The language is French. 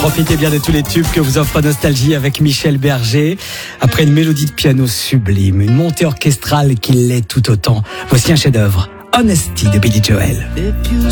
Profitez bien de tous les tubes que vous offre Nostalgie avec Michel Berger. Après une mélodie de piano sublime, une montée orchestrale qui l'est tout autant. Voici un chef-d'œuvre, Honesty de Billy Joel.